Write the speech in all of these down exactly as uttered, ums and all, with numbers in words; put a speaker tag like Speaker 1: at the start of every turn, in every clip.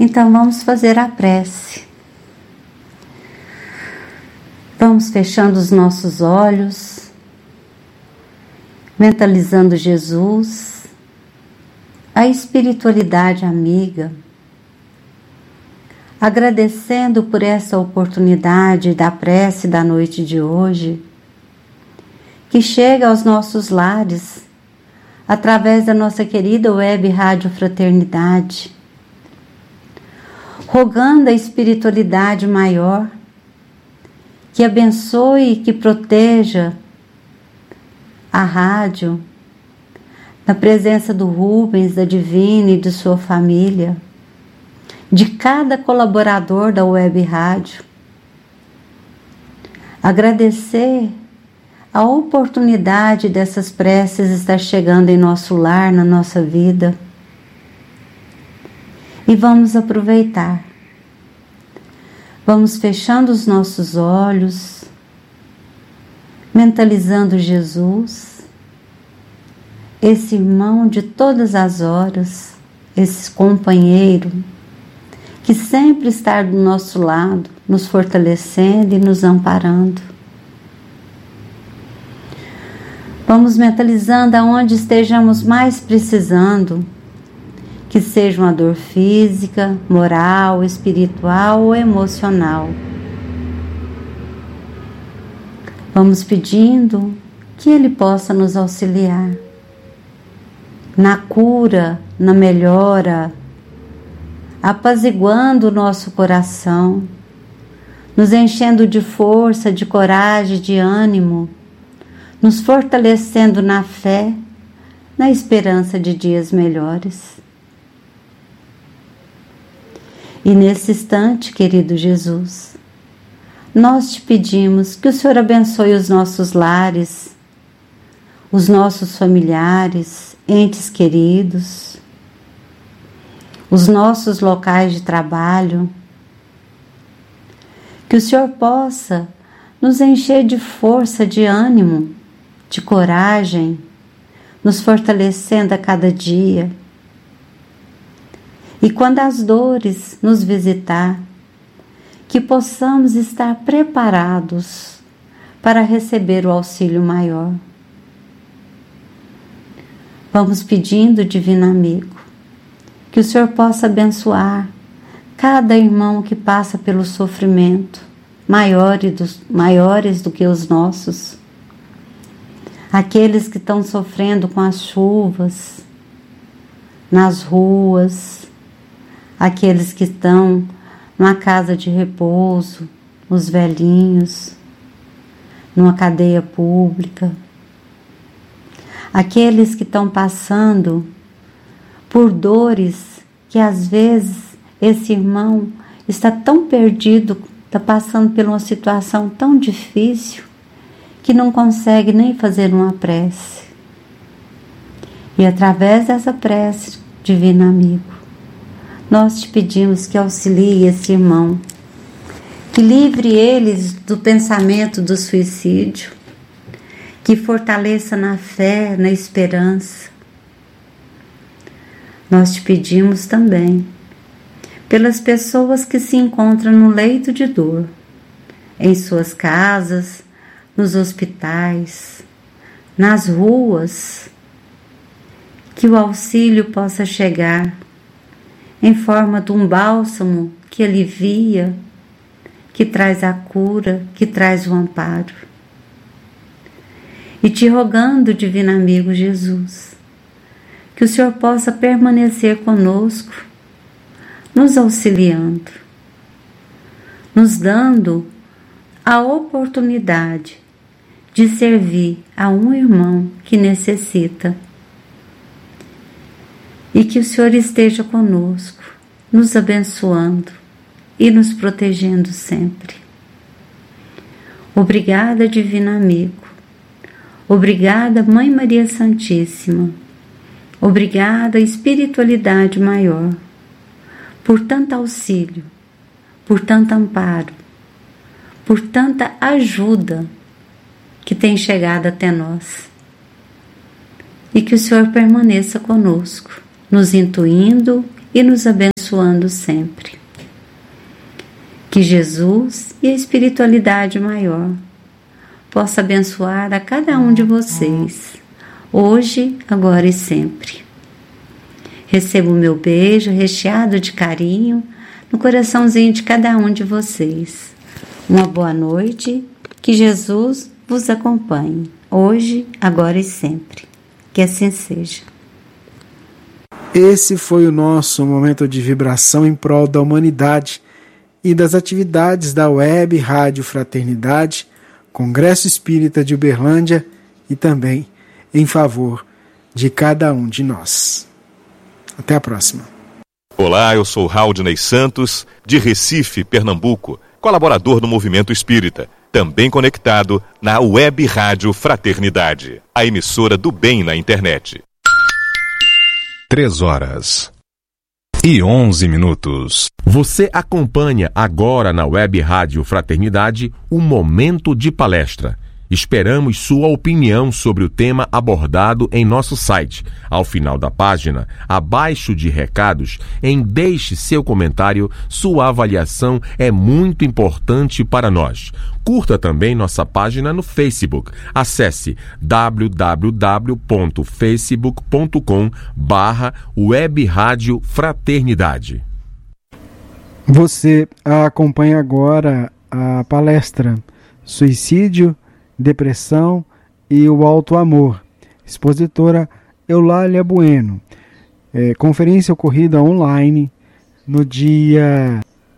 Speaker 1: Então vamos fazer a prece. Vamos fechando os nossos olhos, mentalizando Jesus, a espiritualidade amiga, agradecendo por essa oportunidade da prece da noite de hoje, que chega aos nossos lares através da nossa querida web Rádio Fraternidade, rogando a espiritualidade maior que abençoe e que proteja a rádio, na presença do Rubens, da Divina e de sua família, de cada colaborador da web rádio. Agradecer a oportunidade dessas preces estar chegando em nosso lar, na nossa vida. E vamos aproveitar. Vamos fechando os nossos olhos, mentalizando Jesus, esse irmão de todas as horas, esse companheiro que sempre está do nosso lado, nos fortalecendo e nos amparando. Vamos mentalizando aonde estejamos mais precisando, que seja uma dor física, moral, espiritual ou emocional. Vamos pedindo que Ele possa nos auxiliar na cura, na melhora, apaziguando o nosso coração, nos enchendo de força, de coragem, de ânimo, nos fortalecendo na fé, na esperança de dias melhores. E nesse instante, querido Jesus, nós te pedimos que o Senhor abençoe os nossos lares, os nossos familiares, entes queridos, os nossos locais de trabalho, que o Senhor possa nos encher de força, de ânimo, de coragem, nos fortalecendo a cada dia. E quando as dores nos visitar, que possamos estar preparados para receber o auxílio maior. Vamos pedindo, Divino Amigo, que o Senhor possa abençoar cada irmão que passa pelo sofrimento, maiores do, maiores do que os nossos. Aqueles que estão sofrendo com as chuvas, nas ruas, aqueles que estão numa casa de repouso, os velhinhos, numa cadeia pública, aqueles que estão passando por dores que às vezes esse irmão está tão perdido, está passando por uma situação tão difícil que não consegue nem fazer uma prece. E através dessa prece, Divino Amigo, nós te pedimos que auxilie esse irmão, que livre eles do pensamento do suicídio, que fortaleça na fé, na esperança. Nós te pedimos também pelas pessoas que se encontram no leito de dor, em suas casas, nos hospitais, nas ruas, que o auxílio possa chegar em forma de um bálsamo que alivia, que traz a cura, que traz o amparo. E te rogando, Divino Amigo Jesus, que o Senhor possa permanecer conosco, nos auxiliando, nos dando a oportunidade de servir a um irmão que necessita. E que o Senhor esteja conosco, nos abençoando e nos protegendo sempre. Obrigada, Divino Amigo. Obrigada, Mãe Maria Santíssima. Obrigada, Espiritualidade Maior, por tanto auxílio, por tanto amparo, por tanta ajuda que tem chegado até nós. E que o Senhor permaneça conosco, nos intuindo e nos abençoando abençoando sempre. Que Jesus e a espiritualidade maior possa abençoar a cada um de vocês, hoje, agora e sempre. Recebo o meu beijo recheado de carinho no coraçãozinho de cada um de vocês. Uma boa noite, que Jesus vos acompanhe, hoje, agora e sempre. Que assim seja.
Speaker 2: Esse foi o nosso momento de vibração em prol da humanidade e das atividades da Web Rádio Fraternidade, Congresso Espírita de Uberlândia e também em favor de cada um de nós. Até a próxima.
Speaker 3: Olá, eu sou Haldney Santos, de Recife, Pernambuco, colaborador do Movimento Espírita, também conectado na Web Rádio Fraternidade, a emissora do bem na internet.
Speaker 4: Três horas e onze minutos. Você acompanha agora na Web Rádio Fraternidade o Momento de Palestra. Esperamos sua opinião sobre o tema abordado em nosso site. Ao final da página, abaixo de recados, em deixe seu comentário, sua avaliação é muito importante para nós. Curta também nossa página no Facebook. Acesse w w w ponto facebook ponto com barra Web Rádio Fraternidade.
Speaker 2: Você acompanha agora a palestra Suicídio, Depressão e o Alto Amor. Expositora Eulália Bueno. É, conferência ocorrida online no dia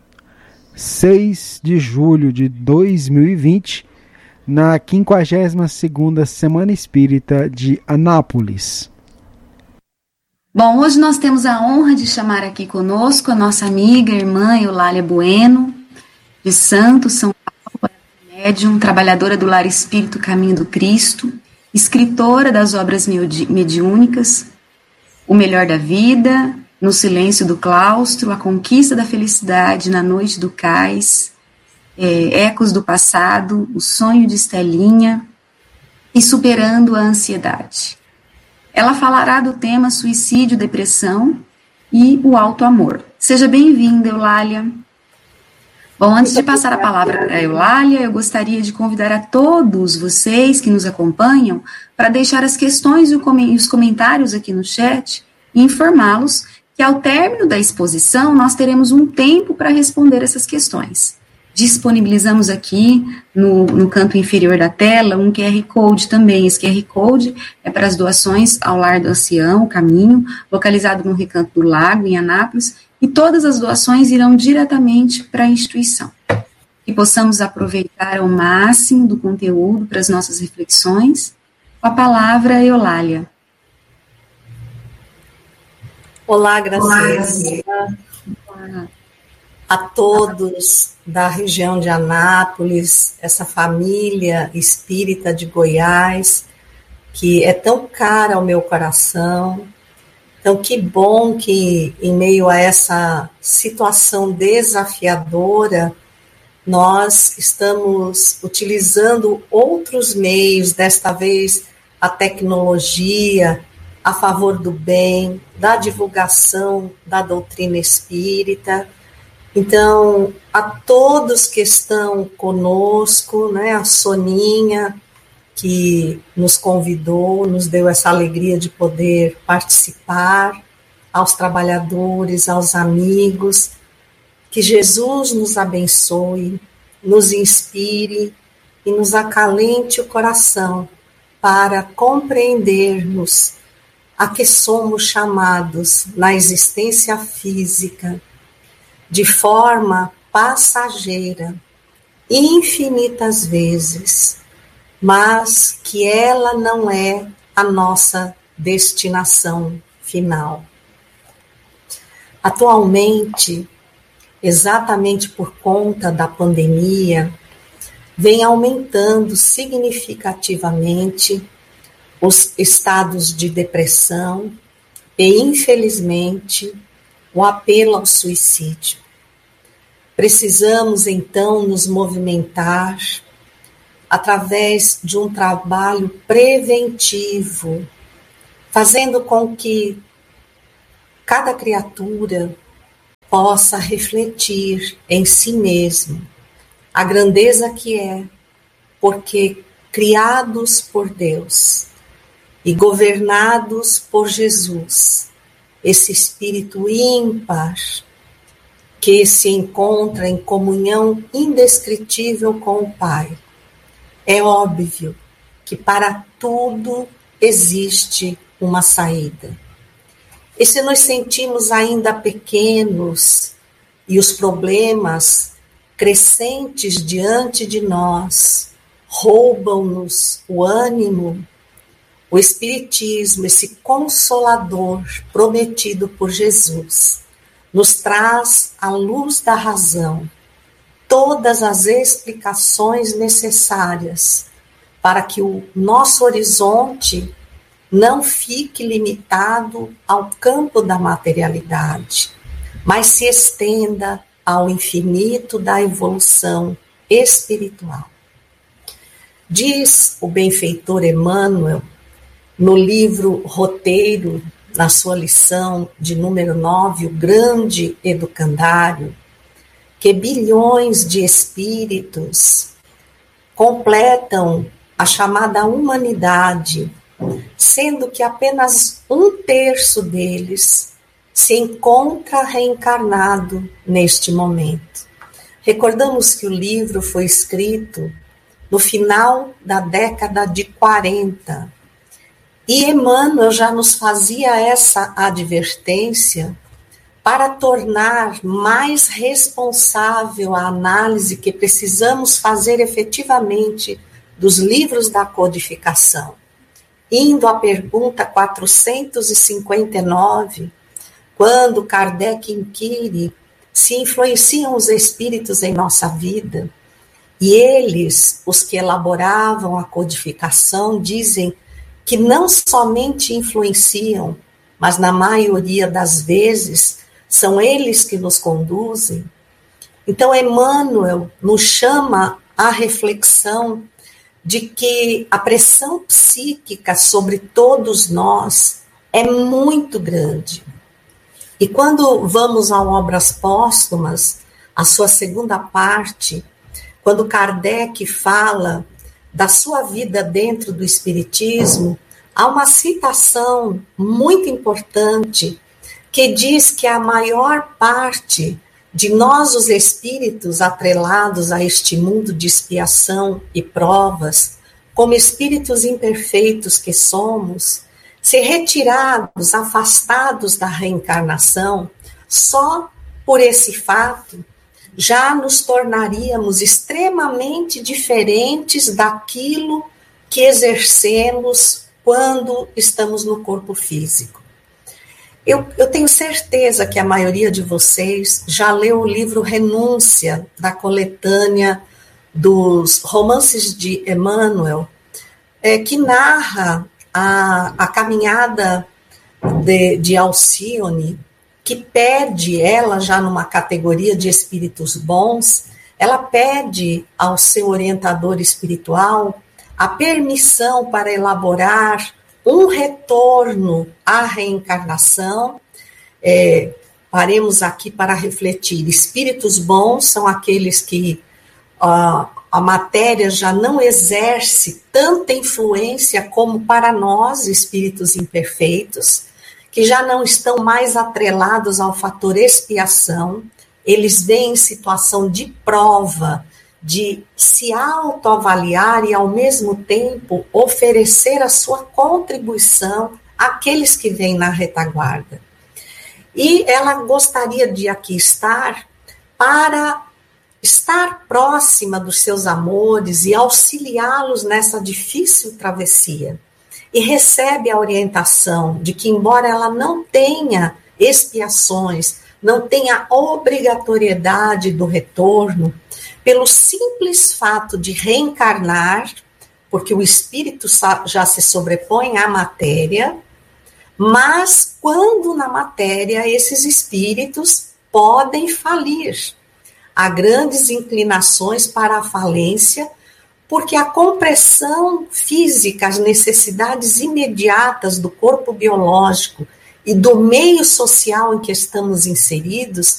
Speaker 2: seis de julho de dois mil e vinte, na quinquagésima segunda Semana Espírita de Anápolis.
Speaker 5: Bom, hoje nós temos a honra de chamar aqui conosco a nossa amiga e irmã Eulália Bueno, de Santos, São Paulo, médium, trabalhadora do Lar Espírito Caminho do Cristo, escritora das obras mediúnicas, O Melhor da Vida, No Silêncio do Claustro, A Conquista da Felicidade na Noite do Cais, é, Ecos do Passado, O Sonho de Estelinha e Superando a Ansiedade. Ela falará do tema suicídio, depressão e o alto amor. Seja bem-vinda, Eulália. Bom, antes de passar a palavra para a Eulália, eu gostaria de convidar a todos vocês que nos acompanham para deixar as questões e os comentários aqui no chat e informá-los que ao término da exposição nós teremos um tempo para responder essas questões. Disponibilizamos aqui no, no canto inferior da tela um Q R Code também. Esse Q R Code é para as doações ao Lar do Ancião, o Caminho, localizado no Recanto do Lago, em Anápolis, e todas as doações irão diretamente para a instituição. Que possamos aproveitar ao máximo do conteúdo para as nossas reflexões. Com a palavra, Eulália.
Speaker 6: Olá, Graciela. Olá a todos da região de Anápolis, essa família espírita de Goiás, que é tão cara ao meu coração. Então, que bom que, em meio a essa situação desafiadora, nós estamos utilizando outros meios, desta vez a tecnologia, a favor do bem, da divulgação da doutrina espírita. Então, a todos que estão conosco, né, a Soninha, que nos convidou, nos deu essa alegria de poder participar, aos trabalhadores, aos amigos, que Jesus nos abençoe, nos inspire e nos acalente o coração para compreendermos a que somos chamados na existência física, de forma passageira, infinitas vezes, mas que ela não é a nossa destinação final. Atualmente, exatamente por conta da pandemia, vem aumentando significativamente os estados de depressão e, infelizmente, o apelo ao suicídio. Precisamos, então, nos movimentar através de um trabalho preventivo, fazendo com que cada criatura possa refletir em si mesmo a grandeza que é, porque criados por Deus e governados por Jesus, esse espírito ímpar que se encontra em comunhão indescritível com o Pai. É óbvio que para tudo existe uma saída. E se nos sentimos ainda pequenos e os problemas crescentes diante de nós roubam-nos o ânimo, o Espiritismo, esse Consolador prometido por Jesus, nos traz à luz da razão todas as explicações necessárias para que o nosso horizonte não fique limitado ao campo da materialidade, mas se estenda ao infinito da evolução espiritual. Diz o benfeitor Emmanuel, no livro Roteiro, na sua lição de número nove, o grande educandário, que bilhões de espíritos completam a chamada humanidade, sendo que apenas um terço deles se encontra reencarnado neste momento. Recordamos que o livro foi escrito no final da década de quarenta, e Emmanuel já nos fazia essa advertência para tornar mais responsável a análise que precisamos fazer efetivamente dos livros da codificação. Indo à pergunta quatrocentos e cinquenta e nove, quando Kardec inquire se influenciam os espíritos em nossa vida, e eles, os que elaboravam a codificação, dizem que não somente influenciam, mas na maioria das vezes são eles que nos conduzem. Então, Emmanuel nos chama à reflexão de que a pressão psíquica sobre todos nós é muito grande. E quando vamos a Obras Póstumas, a sua segunda parte, quando Kardec fala da sua vida dentro do Espiritismo, há uma citação muito importante que diz que a maior parte de nós, os espíritos atrelados a este mundo de expiação e provas, como espíritos imperfeitos que somos, se retirados, afastados da reencarnação, só por esse fato, já nos tornaríamos extremamente diferentes daquilo que exercemos quando estamos no corpo físico. Eu, eu tenho certeza que a maioria de vocês já leu o livro Renúncia, da coletânea dos romances de Emmanuel, é, que narra a, a caminhada de, de Alcione, que pede, ela já numa categoria de espíritos bons, ela pede ao seu orientador espiritual a permissão para elaborar um retorno à reencarnação. É, paremos aqui para refletir. Espíritos bons são aqueles que uh, a matéria já não exerce tanta influência como para nós, espíritos imperfeitos, que já não estão mais atrelados ao fator expiação. Eles vêm em situação de prova, de se autoavaliar e, ao mesmo tempo, oferecer a sua contribuição àqueles que vêm na retaguarda. E ela gostaria de aqui estar para estar próxima dos seus amores e auxiliá-los nessa difícil travessia. E recebe a orientação de que, embora ela não tenha expiações, não tenha obrigatoriedade do retorno, pelo simples fato de reencarnar, porque o espírito já se sobrepõe à matéria, mas quando na matéria esses espíritos podem falir. Há grandes inclinações para a falência, porque a compressão física, as necessidades imediatas do corpo biológico e do meio social em que estamos inseridos,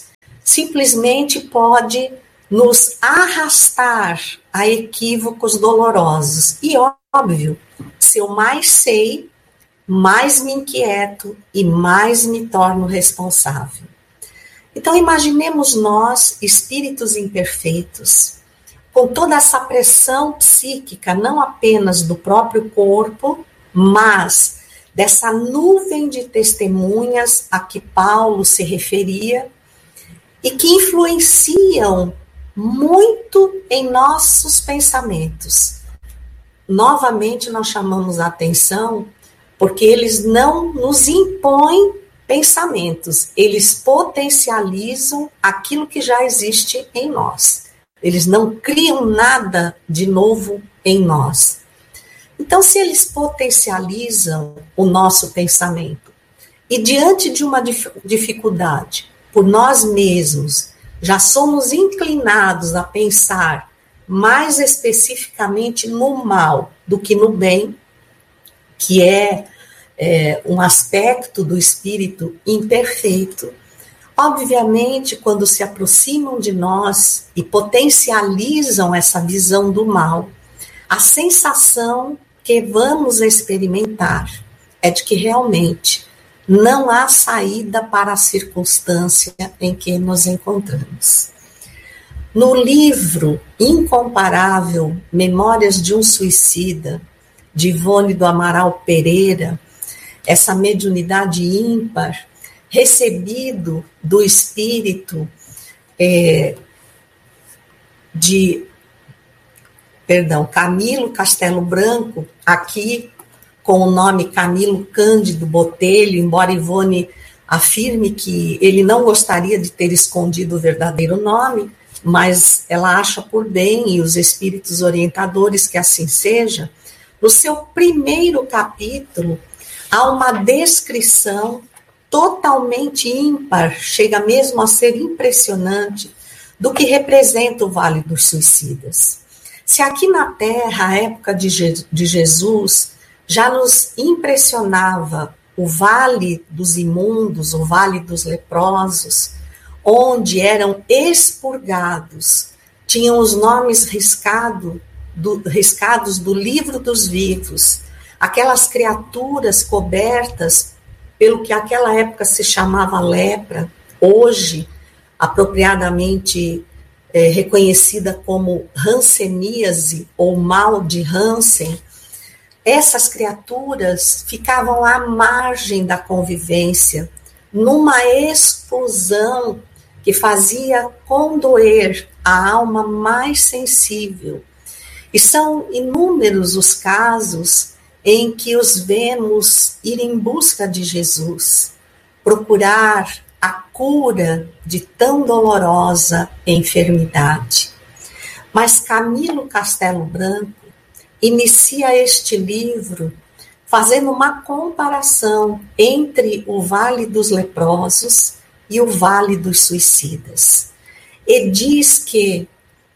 Speaker 6: simplesmente pode nos arrastar a equívocos dolorosos. E óbvio, se eu mais sei, mais me inquieto e mais me torno responsável. Então imaginemos nós, espíritos imperfeitos, com toda essa pressão psíquica, não apenas do próprio corpo, mas dessa nuvem de testemunhas a que Paulo se referia, e que influenciam muito em nossos pensamentos. Novamente, nós chamamos a atenção porque eles não nos impõem pensamentos, eles potencializam aquilo que já existe em nós. Eles não criam nada de novo em nós. Então, se eles potencializam o nosso pensamento, e diante de uma dificuldade, por nós mesmos, já somos inclinados a pensar mais especificamente no mal do que no bem, que é, é um aspecto do espírito imperfeito. Obviamente, quando se aproximam de nós e potencializam essa visão do mal, a sensação que vamos experimentar é de que realmente não há saída para a circunstância em que nos encontramos. No livro incomparável Memórias de um Suicida, de Ivone do Amaral Pereira, essa mediunidade ímpar, recebido do espírito é, de, perdão, Camilo Castelo Branco, aqui com o nome Camilo Cândido Botelho, embora Ivone afirme que ele não gostaria de ter escondido o verdadeiro nome, mas ela acha por bem, e os espíritos orientadores que assim seja. No seu primeiro capítulo, há uma descrição totalmente ímpar, chega mesmo a ser impressionante, do que representa o Vale dos Suicidas. Se aqui na Terra, a época de, Je- de Jesus, já nos impressionava o Vale dos Imundos, o Vale dos Leprosos, onde eram expurgados, tinham os nomes riscado, do, riscados do livro dos vivos, aquelas criaturas cobertas pelo que naquela época se chamava lepra, hoje apropriadamente é, reconhecida como hanseníase ou mal de Hansen. Essas criaturas ficavam à margem da convivência, numa explosão que fazia condoer a alma mais sensível. E são inúmeros os casos em que os vemos ir em busca de Jesus, procurar a cura de tão dolorosa enfermidade. Mas Camilo Castelo Branco inicia este livro fazendo uma comparação entre o Vale dos Leprosos e o Vale dos Suicidas. E diz que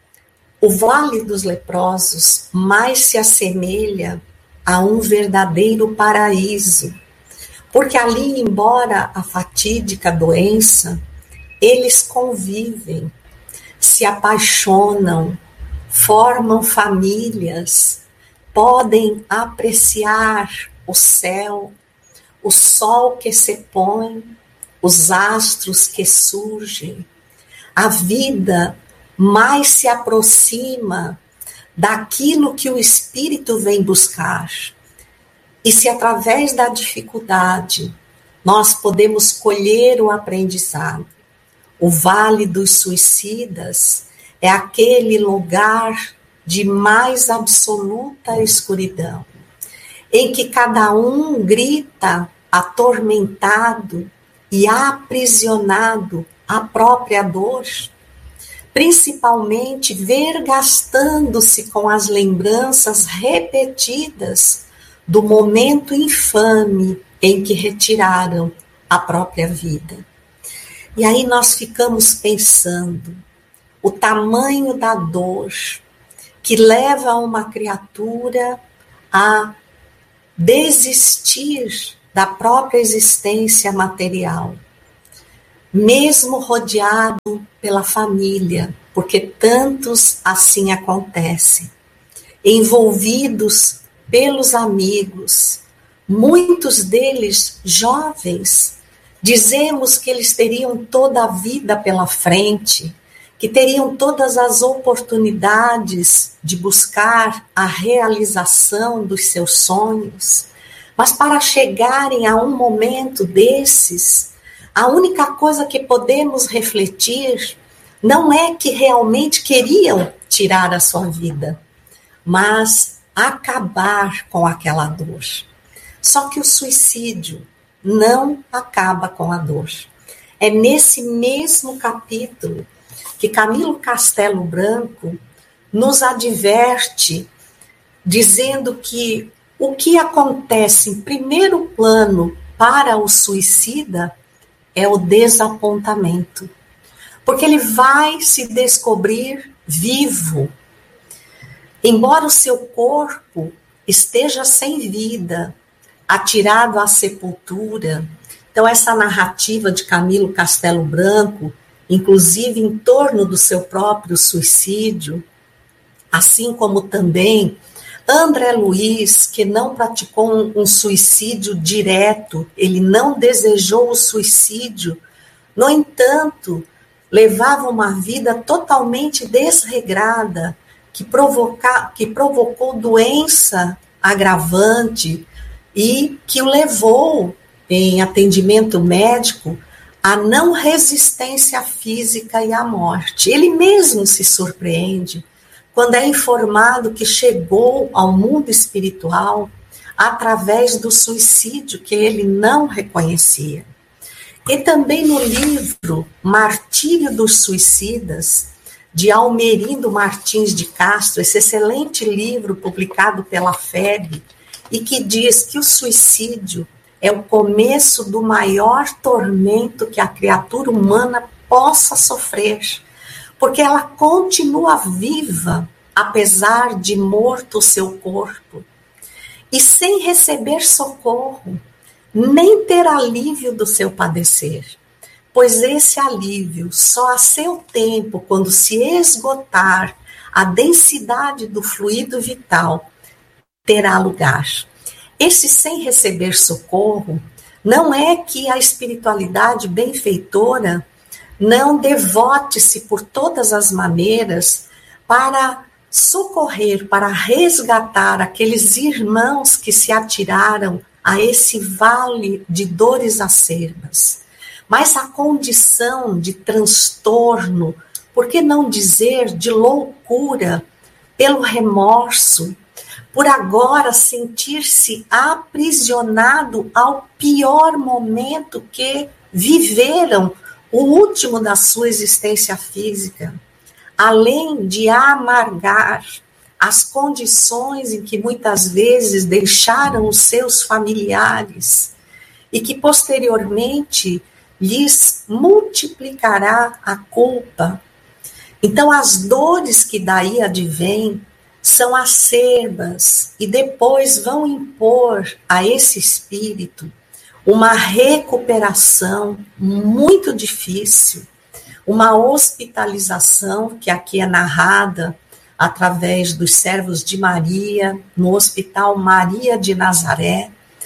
Speaker 6: o Vale dos Leprosos mais se assemelha a um verdadeiro paraíso, porque ali, embora a fatídica doença, eles convivem, se apaixonam, formam famílias, podem apreciar o céu, o sol que se põe, os astros que surgem. A vida mais se aproxima daquilo que o espírito vem buscar. E se através da dificuldade nós podemos colher o aprendizado, o Vale dos Suicidas é aquele lugar de mais absoluta escuridão, em que cada um grita atormentado e aprisionado à própria dor, principalmente vergastando-se com as lembranças repetidas do momento infame em que retiraram a própria vida. E aí nós ficamos pensando o tamanho da dor que leva uma criatura a desistir da própria existência material. mesmo rodeado pela família, porque tantos assim acontecem, envolvidos pelos amigos, muitos deles jovens. Dizemos que eles teriam toda a vida pela frente, que teriam todas as oportunidades de buscar a realização dos seus sonhos, mas para chegarem a um momento desses, a única coisa que podemos refletir não é que realmente queriam tirar a sua vida, mas acabar com aquela dor. Só que o suicídio não acaba com a dor. É nesse mesmo capítulo que Camilo Castelo Branco nos adverte, dizendo que o que acontece em primeiro plano para o suicida é o desapontamento. Porque ele vai se descobrir vivo. Embora o seu corpo esteja sem vida, atirado à sepultura. Então, essa narrativa de Camilo Castelo Branco, inclusive em torno do seu próprio suicídio, assim como também André Luiz, que não praticou um, um suicídio direto, ele não desejou o suicídio, no entanto, levava uma vida totalmente desregrada, que, provoca, que provocou doença agravante e que o levou, em atendimento médico, à não resistência física e à morte. Ele mesmo se surpreende quando é informado que chegou ao mundo espiritual através do suicídio que ele não reconhecia. E também no livro Martírio dos Suicidas, de Almerindo Martins de Castro, esse excelente livro publicado pela F E B, e que diz que o suicídio é o começo do maior tormento que a criatura humana possa sofrer, porque ela continua viva, apesar de morto o seu corpo, e sem receber socorro, nem ter alívio do seu padecer, pois esse alívio só a seu tempo, quando se esgotar a densidade do fluido vital, terá lugar. Esse sem receber socorro não é que a espiritualidade benfeitora não devote-se por todas as maneiras para socorrer, para resgatar aqueles irmãos que se atiraram a esse vale de dores acerbas. Mas a condição de transtorno, por que não dizer de loucura, pelo remorso, por agora sentir-se aprisionado ao pior momento que viveram, o último da sua existência física, além de amargar as condições em que muitas vezes deixaram os seus familiares e que posteriormente lhes multiplicará a culpa. Então as dores que daí advêm são acerbas e depois vão impor a esse espírito uma recuperação muito difícil, uma hospitalização que aqui é narrada através dos servos de Maria, no Hospital Maria de Nazaré,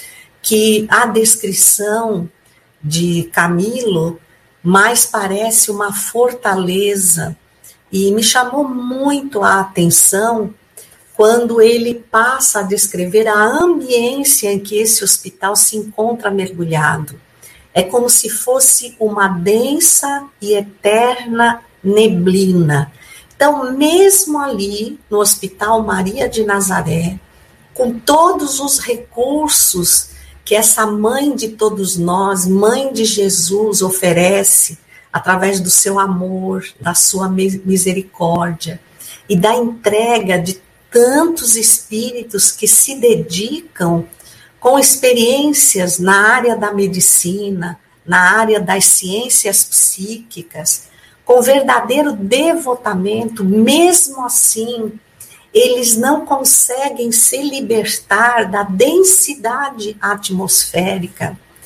Speaker 6: que a descrição de Camilo mais parece uma fortaleza, e me chamou muito a atenção quando ele passa a descrever a ambiência em que esse hospital se encontra mergulhado. É como se fosse uma densa e eterna neblina. Então, mesmo ali, no Hospital Maria de Nazaré, com todos os recursos que essa mãe de todos nós, mãe de Jesus, oferece, através do seu amor, da sua misericórdia, e da entrega de tantos espíritos que se dedicam com experiências na área da medicina, na área das ciências psíquicas, com verdadeiro devotamento, mesmo assim, eles não conseguem se libertar da densidade atmosférica.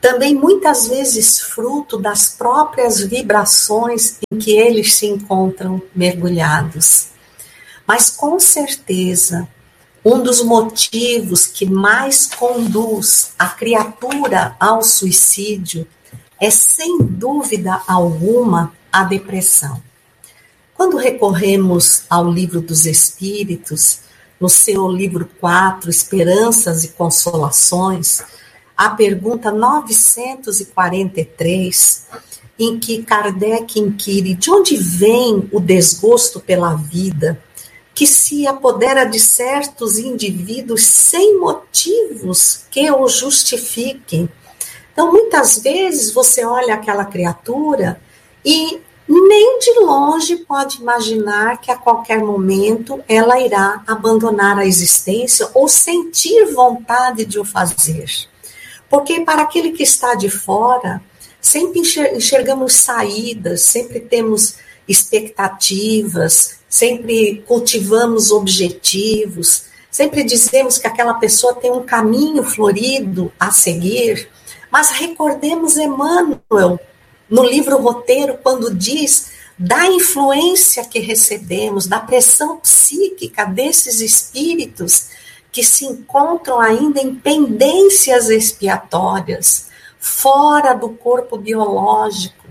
Speaker 6: também muitas vezes fruto das próprias vibrações em que eles se encontram mergulhados. Mas com certeza, um dos motivos que mais conduz a criatura ao suicídio é, sem dúvida alguma, a depressão. Quando recorremos ao Livro dos Espíritos, no seu livro quatro, Esperanças e Consolações, a pergunta novecentos e quarenta e três, em que Kardec inquire de onde vem o desgosto pela vida, que se apodera de certos indivíduos sem motivos que o justifiquem. Então, muitas vezes, você olha aquela criatura e nem de longe pode imaginar que a qualquer momento ela irá abandonar a existência ou sentir vontade de o fazer. Porque para aquele que está de fora, sempre enxergamos saídas, sempre temos expectativas, sempre cultivamos objetivos, sempre dizemos que aquela pessoa tem um caminho florido a seguir, mas recordemos Emmanuel, no livro Roteiro, quando diz da influência que recebemos, da pressão psíquica desses espíritos que se encontram ainda em pendências expiatórias, fora do corpo biológico,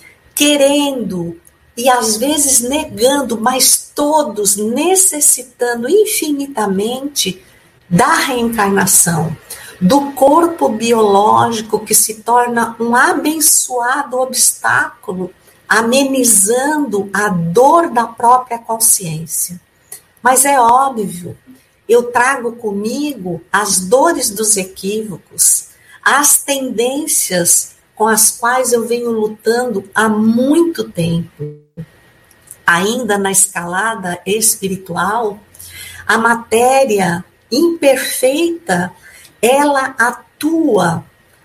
Speaker 6: querendo e às vezes negando, mas todos necessitando infinitamente da reencarnação, do corpo biológico que se torna um abençoado obstáculo, amenizando a dor da própria consciência. Mas é óbvio, eu trago comigo as dores dos equívocos, as tendências com as quais eu venho lutando há muito tempo. Ainda na escalada espiritual, a matéria imperfeita, ela atua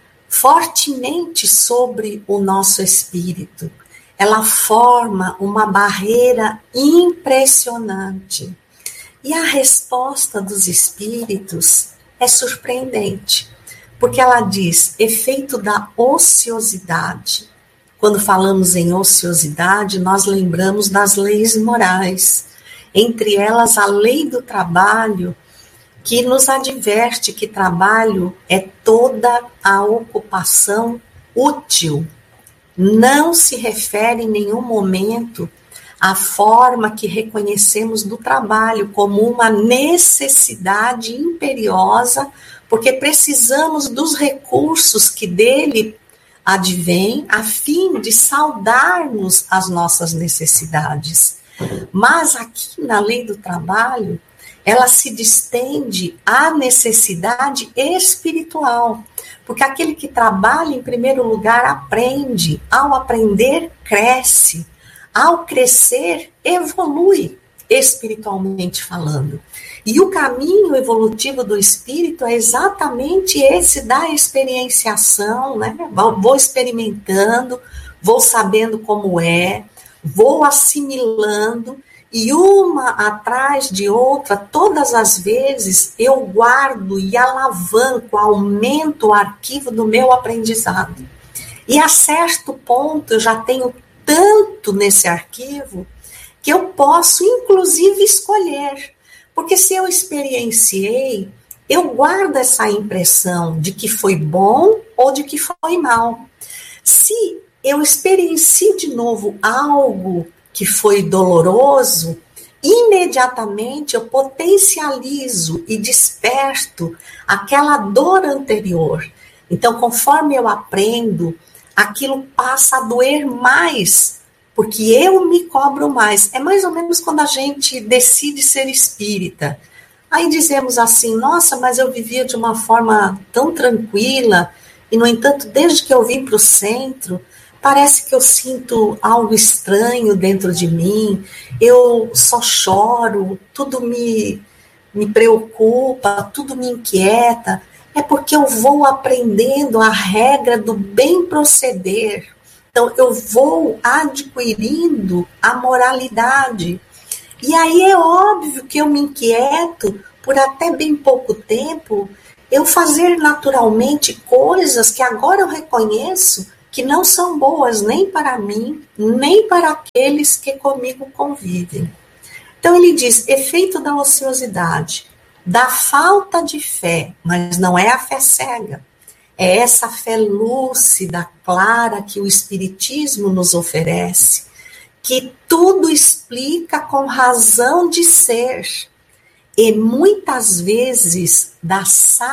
Speaker 6: fortemente sobre o nosso espírito. Ela forma uma barreira impressionante. E a resposta dos espíritos é surpreendente, porque ela diz, efeito da ociosidade. Quando falamos em ociosidade, nós lembramos das leis morais, entre elas a lei do trabalho, que nos adverte que trabalho é toda a ocupação útil. Não se refere em nenhum momento à forma que reconhecemos do trabalho como uma necessidade imperiosa, porque precisamos dos recursos que dele advêm a fim de saldarmos as nossas necessidades. Mas aqui na lei do trabalho, ela se distende à necessidade espiritual, porque aquele que trabalha, em primeiro lugar, aprende. Ao aprender, cresce. Ao crescer, evolui, espiritualmente falando. E o caminho evolutivo do espírito é exatamente esse da experienciação, né? Vou experimentando, vou sabendo como é, vou assimilando, e uma atrás de outra, todas as vezes, eu guardo e alavanco, aumento o arquivo do meu aprendizado. E a certo ponto, eu já tenho tanto nesse arquivo, que eu posso, inclusive, escolher. Porque se eu experienciei, eu guardo essa impressão de que foi bom ou de que foi mal. Se eu experiencio de novo algo que foi doloroso, imediatamente eu potencializo e desperto aquela dor anterior. Então, conforme eu aprendo, aquilo passa a doer mais, porque eu me cobro mais. É mais ou menos quando a gente decide ser espírita. Aí dizemos assim, nossa, mas eu vivia de uma forma tão tranquila, e no entanto, desde que eu vim para o centro, parece que eu sinto algo estranho dentro de mim, eu só choro, tudo me, me preocupa, tudo me inquieta. É porque eu vou aprendendo a regra do bem proceder. Então, eu vou adquirindo a moralidade. E aí é óbvio que eu me inquieto por até bem pouco tempo eu fazer naturalmente coisas que agora eu reconheço que não são boas nem para mim, nem para aqueles que comigo convivem. Então ele diz, efeito da ociosidade, da falta de fé, mas não é a fé cega, é essa fé lúcida, clara que o Espiritismo nos oferece, que tudo explica com razão de ser, e muitas vezes da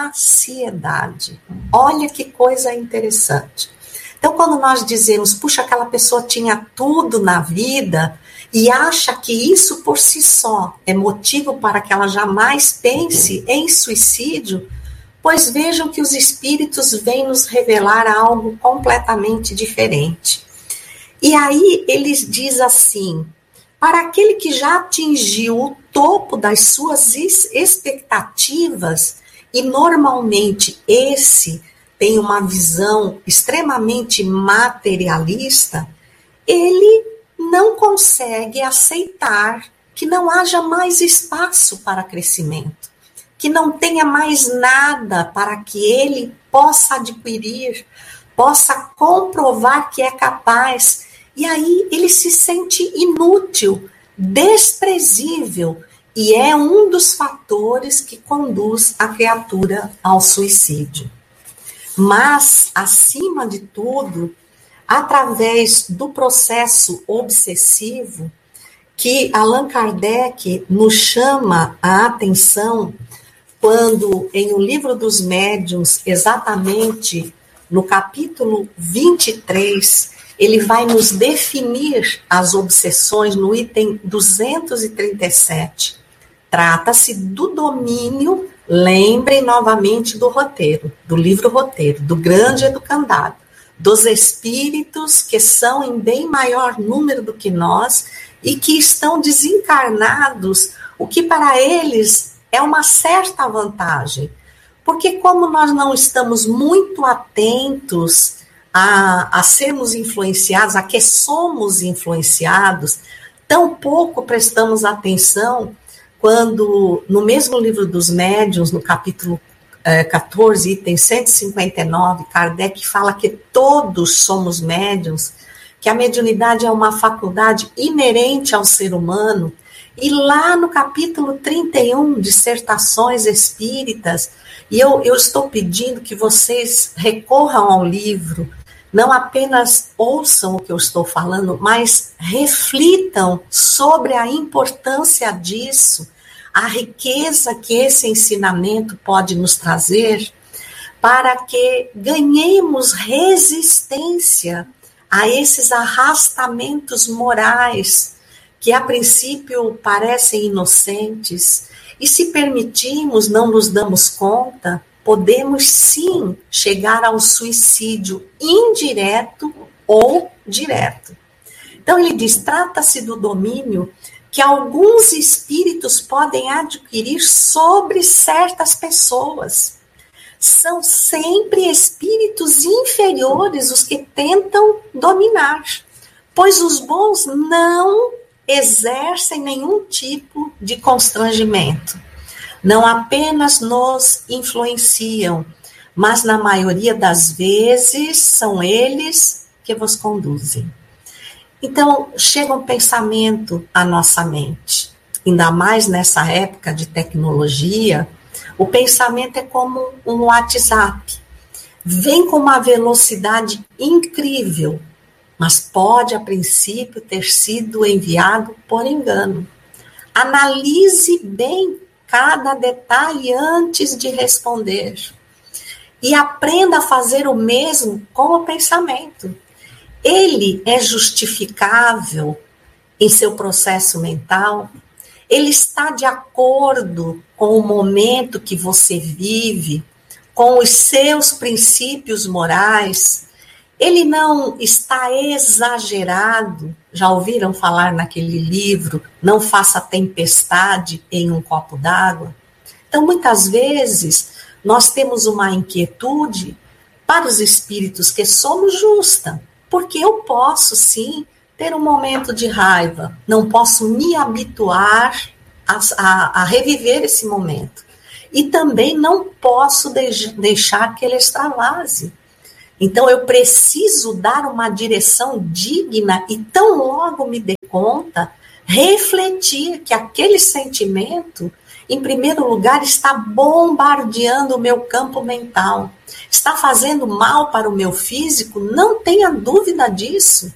Speaker 6: saciedade. Olha que coisa interessante. Então, quando nós dizemos, puxa, aquela pessoa tinha tudo na vida e acha que isso por si só é motivo para que ela jamais pense em suicídio, pois vejam que os espíritos vêm nos revelar algo completamente diferente. E aí eles diz assim, para aquele que já atingiu o topo das suas expectativas, e normalmente esse tem uma visão extremamente materialista, ele não consegue aceitar que não haja mais espaço para crescimento, que não tenha mais nada para que ele possa adquirir, possa comprovar que é capaz. E aí ele se sente inútil, desprezível, e é um dos fatores que conduz a criatura ao suicídio. Mas, acima de tudo, através do processo obsessivo, que Allan Kardec nos chama a atenção quando, em O Livro dos Médiuns, exatamente no capítulo vinte e três, ele vai nos definir as obsessões no item duzentos e trinta e sete. Trata-se do domínio, lembrem novamente do roteiro, do livro roteiro, do grande educandário, dos espíritos que são em bem maior número do que nós e que estão desencarnados, o que para eles é uma certa vantagem. Porque como nós não estamos muito atentos a, a sermos influenciados, a que somos influenciados, tão pouco prestamos atenção quando, no mesmo livro dos médiuns, no capítulo eh, catorze, item cento e cinquenta e nove, Kardec fala que todos somos médiuns, que a mediunidade é uma faculdade inerente ao ser humano, e lá no capítulo trinta e um, Dissertações Espíritas, e eu, eu estou pedindo que vocês recorram ao livro, não apenas ouçam o que eu estou falando, mas reflitam sobre a importância disso, a riqueza que esse ensinamento pode nos trazer, para que ganhemos resistência a esses arrastamentos morais, que a princípio parecem inocentes, e se permitirmos, não nos damos conta, podemos sim chegar ao suicídio indireto ou direto. Então ele diz, trata-se do domínio que alguns espíritos podem adquirir sobre certas pessoas. São sempre espíritos inferiores os que tentam dominar, pois os bons não exercem nenhum tipo de constrangimento. Não apenas nos influenciam, mas na maioria das vezes são eles que vos conduzem. Então, chega um pensamento à nossa mente, ainda mais nessa época de tecnologia, o pensamento é como um WhatsApp, vem com uma velocidade incrível, mas pode, a princípio, ter sido enviado por engano. Analise bem cada detalhe antes de responder. E aprenda a fazer o mesmo com o pensamento. Ele é justificável em seu processo mental? Ele está de acordo com o momento que você vive, com os seus princípios morais? Ele não está exagerado? Já ouviram falar naquele livro, Não Faça Tempestade em um Copo d'Água? Então, muitas vezes, nós temos uma inquietude para os espíritos que somos justa, porque eu posso, sim, ter um momento de raiva, não posso me habituar a, a, a reviver esse momento. e também não posso de- deixar que ele extravase. Então, eu preciso dar uma direção digna e, tão logo me dê conta, refletir que aquele sentimento, em primeiro lugar, está bombardeando o meu campo mental. Está fazendo mal para o meu físico? Não tenha dúvida disso.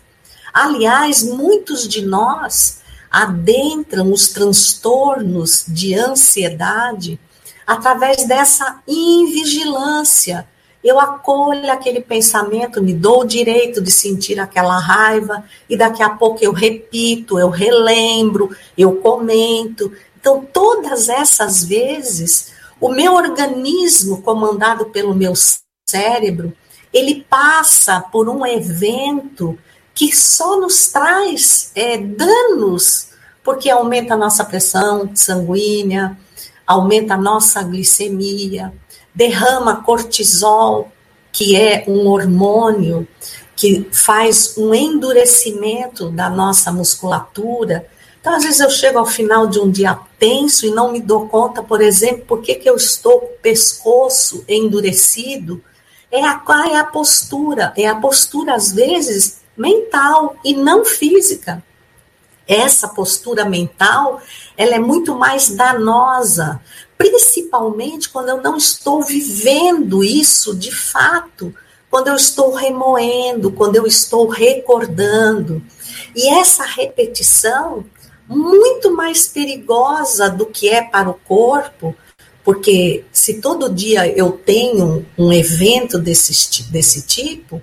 Speaker 6: Aliás, muitos de nós adentram os transtornos de ansiedade através dessa invigilância. Eu acolho aquele pensamento, me dou o direito de sentir aquela raiva, e daqui a pouco eu repito, eu relembro, eu comento. Então, todas essas vezes, o meu organismo, comandado pelo meu cérebro, ele passa por um evento que só nos traz é, danos, porque aumenta a nossa pressão sanguínea, aumenta a nossa glicemia, derrama cortisol, que é um hormônio que faz um endurecimento da nossa musculatura. Então, às vezes eu chego ao final de um dia tenso e não me dou conta, por exemplo, por que que eu estou com o pescoço endurecido. É a, é a postura, é a postura, às vezes, mental e não física. Essa postura mental, ela é muito mais danosa, principalmente quando eu não estou vivendo isso de fato, quando eu estou remoendo, quando eu estou recordando. E essa repetição, muito mais perigosa do que é para o corpo, porque se todo dia eu tenho um evento desse, desse tipo,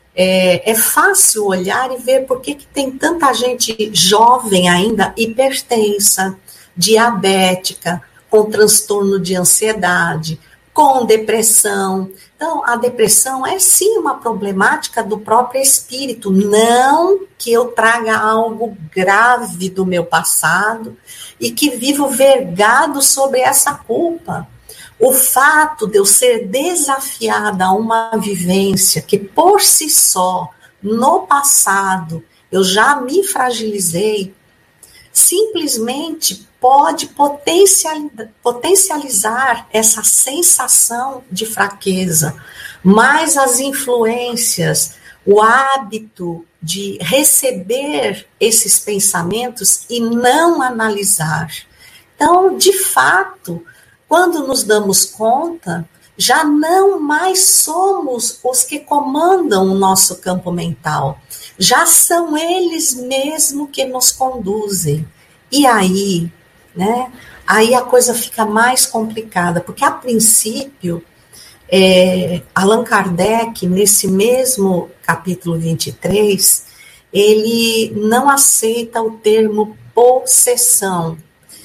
Speaker 6: é, é fácil olhar e ver por que que tem tanta gente jovem ainda hipertensa, diabética, com transtorno de ansiedade, com depressão. Então, a depressão é sim uma problemática do próprio espírito, não que eu traga algo grave do meu passado e que vivo vergado sobre essa culpa. O fato de eu ser desafiada a uma vivência que, por si só, no passado, eu já me fragilizei, simplesmente pode potencializar essa sensação de fraqueza, mas as influências, o hábito de receber esses pensamentos e não analisar. Então, de fato, quando nos damos conta, já não mais somos os que comandam o nosso campo mental, já são eles mesmos que nos conduzem. E aí, né, aí a coisa fica mais complicada, porque a princípio, é, Allan Kardec, nesse mesmo capítulo vinte e três, ele não aceita o termo possessão,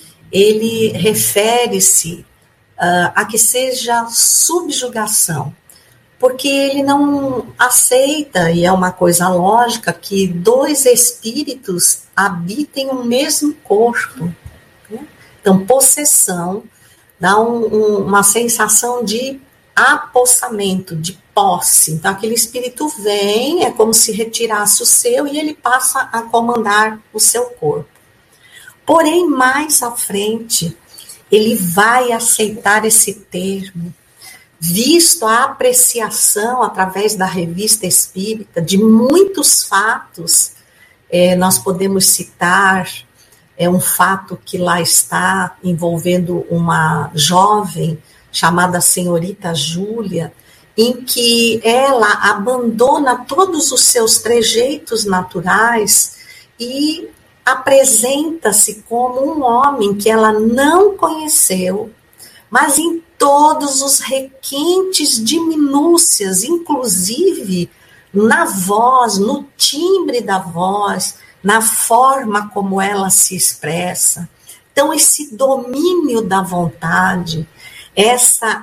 Speaker 6: ele refere-se uh, a que seja subjugação, porque ele não aceita, e é uma coisa lógica, que dois espíritos habitem o mesmo corpo. Né? Então, possessão dá um, um, uma sensação de apossamento, de posse. Então, aquele espírito vem, é como se retirasse o seu e ele passa a comandar o seu corpo. Porém, mais à frente, ele vai aceitar esse termo, visto a apreciação através da Revista Espírita de muitos fatos. É, nós podemos citar é, um fato que lá está envolvendo uma jovem chamada Senhorita Júlia, em que ela abandona todos os seus trejeitos naturais e apresenta-se como um homem que ela não conheceu, mas em todos os requintes de minúcias, inclusive na voz, no timbre da voz, na forma como ela se expressa. Então, esse domínio da vontade, essa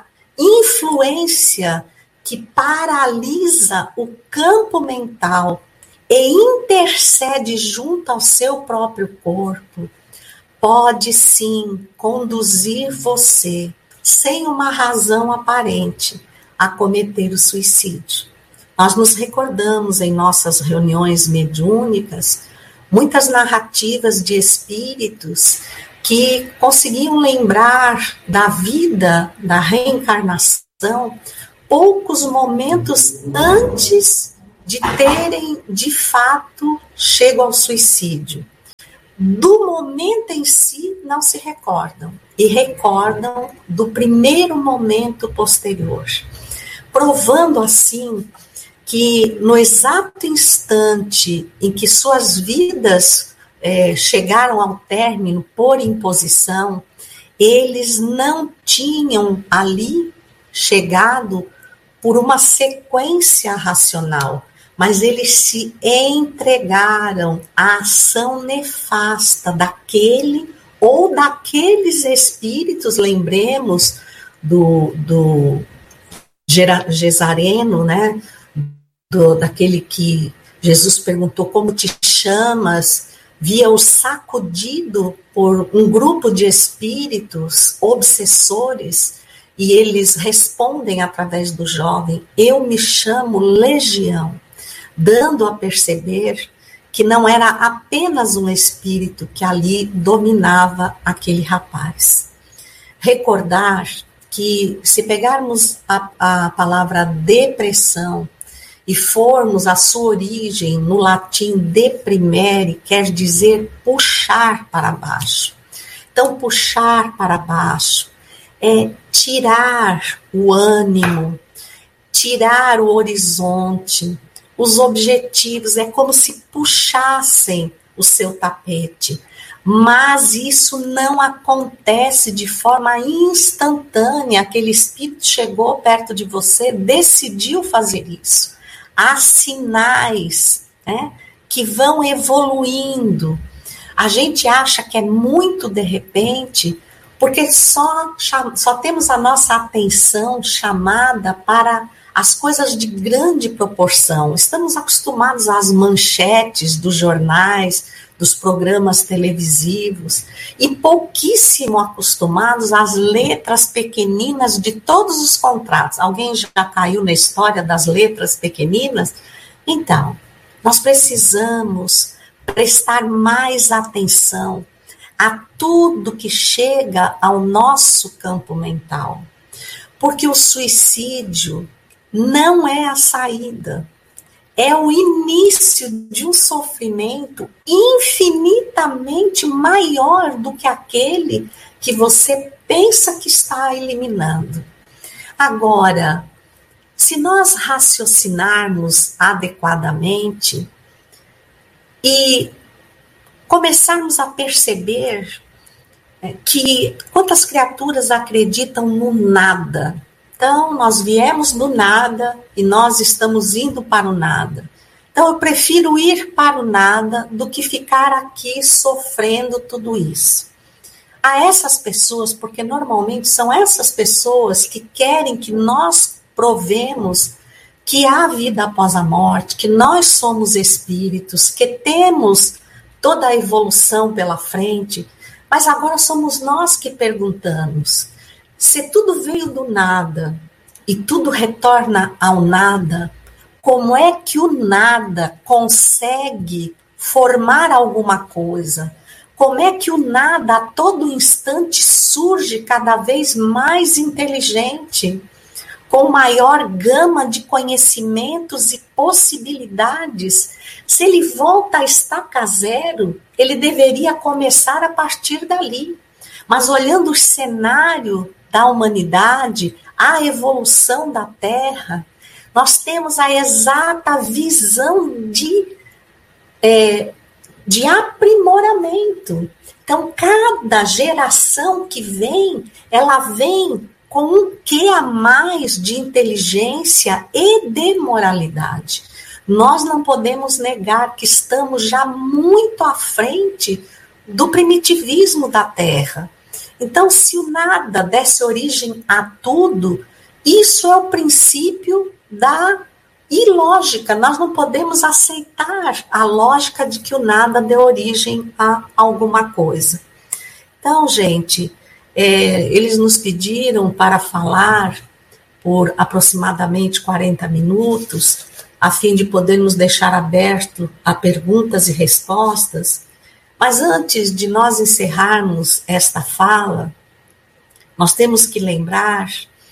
Speaker 6: influência que paralisa o campo mental e intercede junto ao seu próprio corpo, pode sim conduzir você, sem uma razão aparente, a cometer o suicídio. Nós nos recordamos em nossas reuniões mediúnicas muitas narrativas de espíritos que conseguiam lembrar da vida, da reencarnação, poucos momentos antes de terem, de fato, chego ao suicídio. Do momento em si, não se recordam, e recordam do primeiro momento posterior, provando assim que no exato instante em que suas vidas é, chegaram ao término por imposição, eles não tinham ali chegado por uma sequência racional, mas eles se entregaram à ação nefasta daquele ou daqueles espíritos, lembremos do, do Gesareno, né? Do, daquele que Jesus perguntou como te chamas, via-o sacudido por um grupo de espíritos obsessores, e eles respondem através do jovem, eu me chamo Legião, dando a perceber que não era apenas um espírito que ali dominava aquele rapaz. Recordar que se pegarmos a, a palavra depressão e formos a sua origem no latim deprimere, quer dizer puxar para baixo. Então, puxar para baixo é tirar o ânimo, tirar o horizonte, os objetivos, é como se puxassem o seu tapete. Mas isso não acontece de forma instantânea. Aquele espírito chegou perto de você, decidiu fazer isso. Há sinais, né, que vão evoluindo. A gente acha que é muito de repente, porque só, só temos a nossa atenção chamada para as coisas de grande proporção. Estamos acostumados às manchetes dos jornais, dos programas televisivos, e pouquíssimo acostumados às letras pequeninas de todos os contratos. Alguém já caiu na história das letras pequeninas? Então, nós precisamos prestar mais atenção a tudo que chega ao nosso campo mental, porque o suicídio não é a saída, é o início de um sofrimento infinitamente maior do que aquele que você pensa que está eliminando. Agora, se nós raciocinarmos adequadamente e começarmos a perceber que quantas criaturas acreditam no nada. Então, nós viemos do nada e nós estamos indo para o nada. Então, eu prefiro ir para o nada do que ficar aqui sofrendo tudo isso. A essas pessoas, porque normalmente são essas pessoas que querem que nós provemos que há vida após a morte, que nós somos espíritos, que temos toda a evolução pela frente, mas agora somos nós que perguntamos. Se tudo veio do nada e tudo retorna ao nada, como é que o nada consegue formar alguma coisa? Como é que o nada a todo instante surge cada vez mais inteligente, com maior gama de conhecimentos e possibilidades? Se ele volta a estaca zero, ele deveria começar a partir dali. Mas olhando o cenário da humanidade, a evolução da Terra, nós temos a exata visão de, é, de aprimoramento. Então, cada geração que vem, ela vem com um quê a mais de inteligência e de moralidade. Nós não podemos negar que estamos já muito à frente do primitivismo da Terra. Então, se o nada desse origem a tudo, isso é o princípio da ilógica. Nós não podemos aceitar a lógica de que o nada deu origem a alguma coisa. Então, gente, é, eles nos pediram para falar por aproximadamente quarenta minutos, a fim de poder nos deixar aberto a perguntas e respostas, Mas antes de nós encerrarmos esta fala, nós temos que lembrar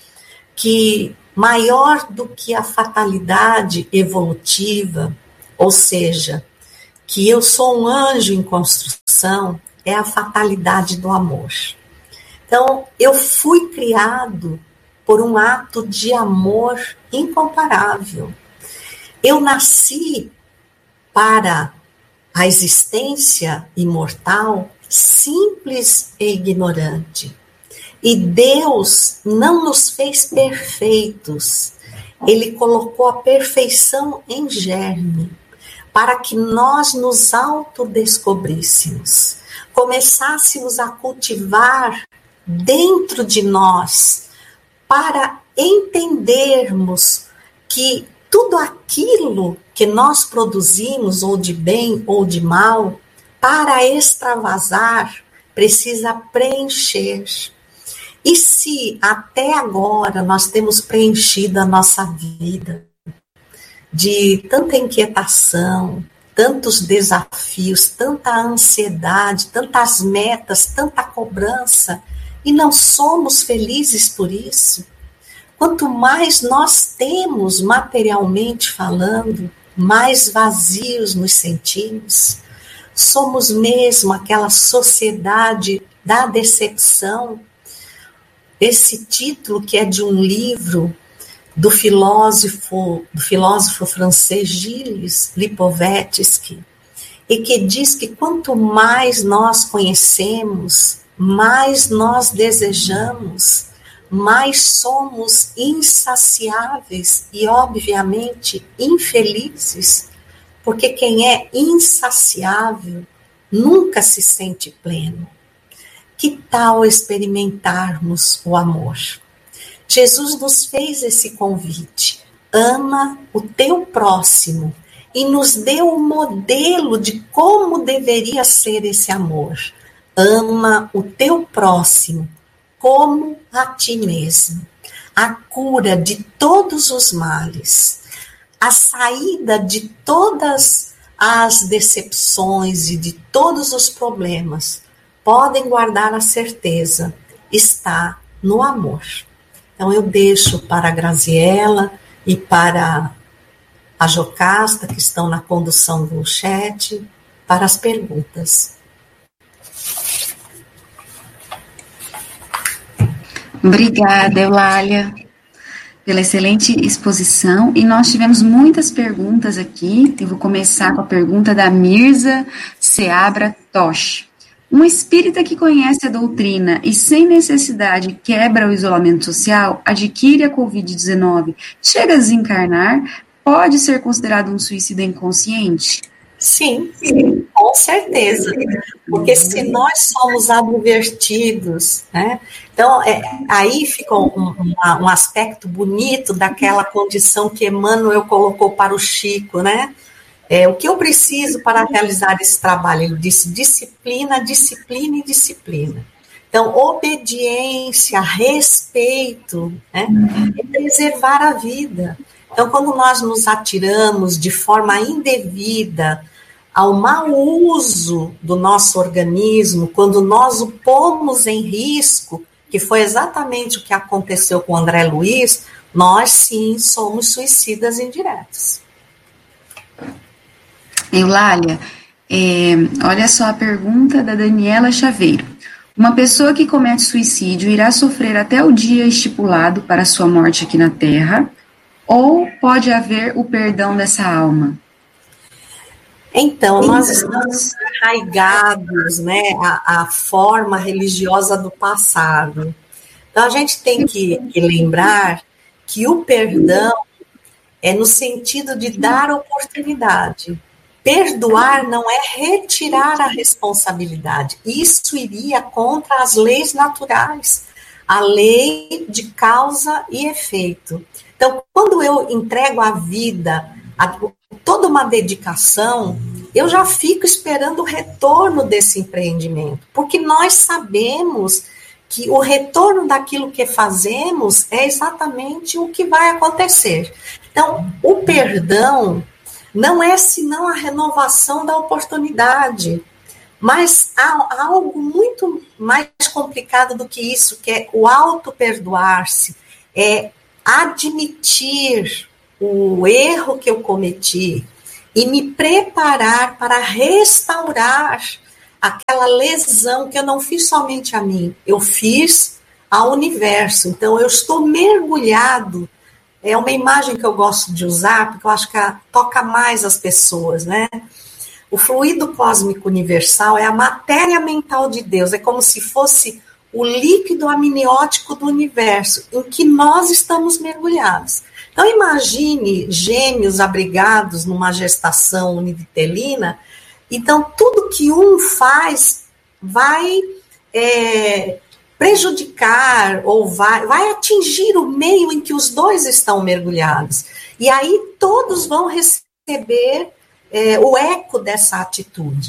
Speaker 6: que maior do que a fatalidade evolutiva, ou seja, que eu sou um anjo em construção, é a fatalidade do amor. Então, eu fui criado por um ato de amor incomparável. Eu nasci para a existência imortal simples e ignorante. E Deus não nos fez perfeitos. Ele colocou a perfeição em germe, para que nós nos autodescobríssemos, começássemos a cultivar dentro de nós, para entendermos que tudo aquilo que nós produzimos, ou de bem ou de mal, para extravasar, precisa preencher. E se até agora nós temos preenchido a nossa vida de tanta inquietação, tantos desafios, tanta ansiedade, tantas metas, tanta cobrança, e não somos felizes por isso, quanto mais nós temos materialmente falando, mais vazios nos sentimos. Somos mesmo aquela sociedade da decepção. Esse título, que é de um livro do filósofo, do filósofo francês Gilles Lipovetsky, e que diz que quanto mais nós conhecemos, mais nós desejamos, mais somos insaciáveis e, obviamente, infelizes, porque quem é insaciável nunca se sente pleno. Que tal experimentarmos o amor? Jesus nos fez esse convite. Ama o teu próximo e nos deu o modelo de como deveria ser esse amor. Ama o teu próximo como a ti mesmo. A cura de todos os males, a saída de todas as decepções e de todos os problemas, podem guardar a certeza, está no amor. Então eu deixo para a Graziela e para a Jocasta, que estão na condução do chat, para as perguntas.
Speaker 5: Obrigada, Eulália, pela excelente exposição. E nós tivemos muitas perguntas aqui. Eu vou começar com a pergunta da Mirza Seabra Tosh. Um espírita que conhece a doutrina e sem necessidade quebra o isolamento social, adquire a covid dezenove, chega a desencarnar, pode ser considerado um suicida inconsciente?
Speaker 6: Sim, sim, com certeza, porque se nós somos advertidos, né? Então é, aí fica um, um, um aspecto bonito daquela condição que Emmanuel colocou para o Chico, né? É, o que eu preciso para realizar esse trabalho? Ele disse disciplina, disciplina e disciplina. Então, obediência, respeito, né? É preservar a vida. Então, quando nós nos atiramos de forma indevida ao mau uso do nosso organismo, quando nós o pomos em risco, que foi exatamente o que aconteceu com o André Luiz, nós sim somos suicidas indiretos.
Speaker 5: Eulália, é, olha só a pergunta da Daniela Chaveiro. Uma pessoa que comete suicídio irá sofrer até o dia estipulado para sua morte aqui na Terra, ou pode haver o perdão dessa alma?
Speaker 6: Então, nós estamos arraigados, né, à, à forma religiosa do passado. Então, a gente tem que, que lembrar que o perdão é no sentido de dar oportunidade. Perdoar não é retirar a responsabilidade. Isso iria contra as leis naturais, a lei de causa e efeito. Então, quando eu entrego a vida, a, toda uma dedicação, eu já fico esperando o retorno desse empreendimento, porque nós sabemos que o retorno daquilo que fazemos é exatamente o que vai acontecer. Então, o perdão não é senão a renovação da oportunidade, Mas há algo muito mais complicado do que isso, que é o auto-perdoar-se, é admitir o erro que eu cometi e me preparar para restaurar aquela lesão que eu não fiz somente a mim, eu fiz ao universo. Então, eu estou mergulhado. É uma imagem que eu gosto de usar, porque eu acho que a, toca mais as pessoas, né? O fluido cósmico universal é a matéria mental de Deus, é como se fosse o líquido amniótico do universo, em que nós estamos mergulhados. Então, imagine gêmeos abrigados numa gestação univitelina. Então, tudo que um faz vai é, prejudicar ou vai, vai atingir o meio em que os dois estão mergulhados. E aí todos vão receber é, o eco dessa atitude.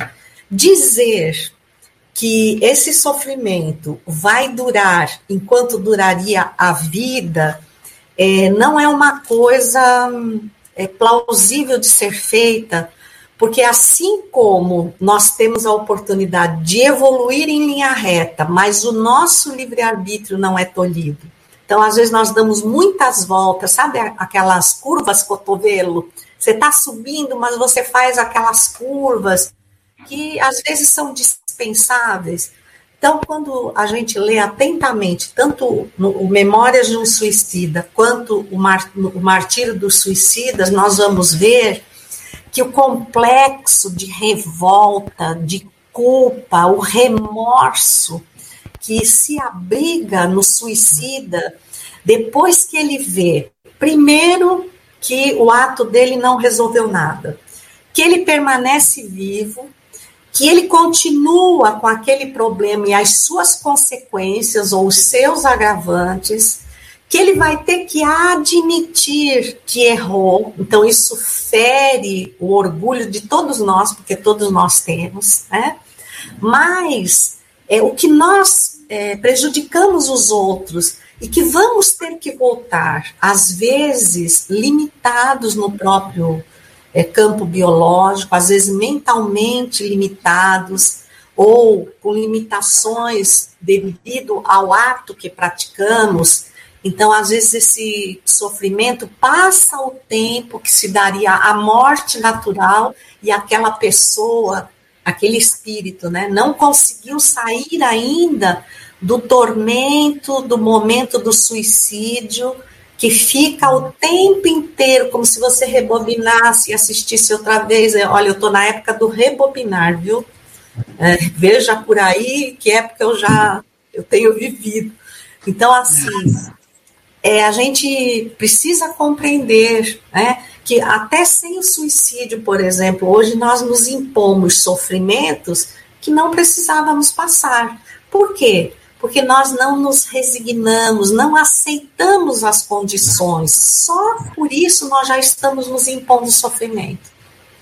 Speaker 6: Dizer que esse sofrimento vai durar enquanto duraria a vida é, não é uma coisa é, plausível de ser feita, porque assim como nós temos a oportunidade de evoluir em linha reta, mas o nosso livre-arbítrio não é tolhido. Então, às vezes, nós damos muitas voltas, sabe aquelas curvas cotovelo? Você está subindo, mas você faz aquelas curvas que, às vezes, são dispensáveis. Então, quando a gente lê atentamente, tanto no, o Memórias de um Suicida, quanto o, mar, o Martírio dos Suicidas, nós vamos ver que o complexo de revolta, de culpa, o remorso que se abriga no suicida, depois que ele vê, primeiro, que o ato dele não resolveu nada, que ele permanece vivo, que ele continua com aquele problema e as suas consequências ou os seus agravantes, que ele vai ter que admitir que errou. Então, isso fere o orgulho de todos nós, porque todos nós temos, né? Mas é, o que nós é, prejudicamos os outros e que vamos ter que voltar, às vezes limitados no próprio é, campo biológico, às vezes mentalmente limitados, ou com limitações devido ao ato que praticamos. Então, às vezes, esse sofrimento passa o tempo que se daria a morte natural e aquela pessoa, aquele espírito, né, não conseguiu sair ainda do tormento, do momento do suicídio, que fica o tempo inteiro, como se você rebobinasse e assistisse outra vez. Olha, eu estou na época do rebobinar, viu? É, veja por aí que época eu já eu tenho vivido. Então, assim... É, a gente precisa compreender, né, que até sem o suicídio, por exemplo, hoje nós nos impomos sofrimentos que não precisávamos passar. Por quê? Porque nós não nos resignamos, não aceitamos as condições. Só por isso nós já estamos nos impondo sofrimento.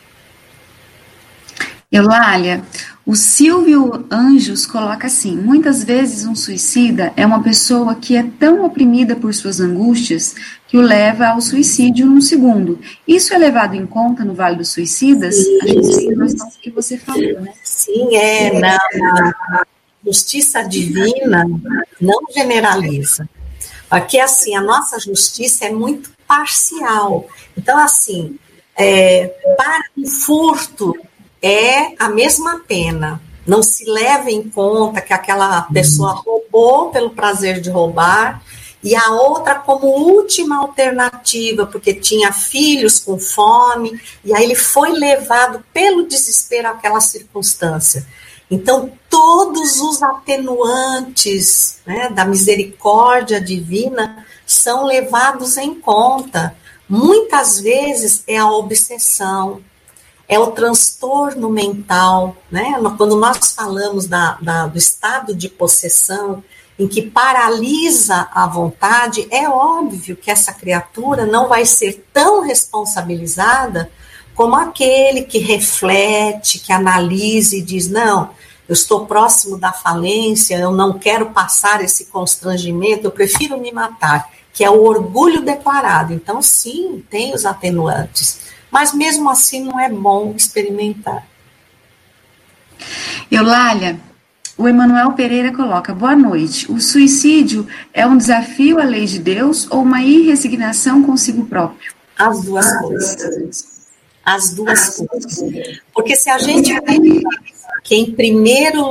Speaker 5: Eulália, o Silvio Anjos coloca assim: muitas vezes um suicida é uma pessoa que é tão oprimida por suas angústias que o leva ao suicídio num segundo. Isso é levado em conta no Vale dos Suicidas?
Speaker 6: Sim,
Speaker 5: a gente tem noção do que você falou, né?
Speaker 6: Sim, é. Na, na justiça divina não generaliza. Porque, assim, a nossa justiça é muito parcial. Então, assim, é, para um furto... é a mesma pena. Não se leva em conta que aquela pessoa roubou pelo prazer de roubar e a outra como última alternativa, porque tinha filhos com fome, e aí ele foi levado pelo desespero àquela circunstância. Então, todos os atenuantes, né, da misericórdia divina são levados em conta. Muitas vezes é a obsessão, é o transtorno mental, né? Quando nós falamos da, da, do estado de possessão, em que paralisa a vontade, é óbvio que essa criatura não vai ser tão responsabilizada como aquele que reflete, que analisa e diz, não, eu estou próximo da falência, eu não quero passar esse constrangimento, eu prefiro me matar, que é o orgulho declarado. Então, sim, tem os atenuantes. Mas mesmo assim não é bom experimentar.
Speaker 5: Eulália, o Emanuel Pereira coloca, boa noite, o suicídio é um desafio à lei de Deus ou uma irresignação consigo próprio?
Speaker 6: As duas coisas. As duas coisas. Porque se a gente que em primeiro